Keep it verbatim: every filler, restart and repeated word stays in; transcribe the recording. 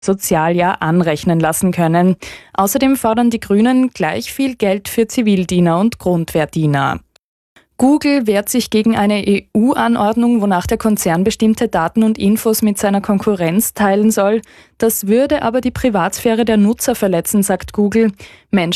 Sozialjahr anrechnen lassen können. Außerdem fordern die Grünen gleich viel Geld für Zivildiener und Grundwehrdiener. Google wehrt sich gegen eine E U-Anordnung, wonach der Konzern bestimmte Daten und Infos mit seiner Konkurrenz teilen soll. Das würde aber die Privatsphäre der Nutzer verletzen, sagt Google. Menschen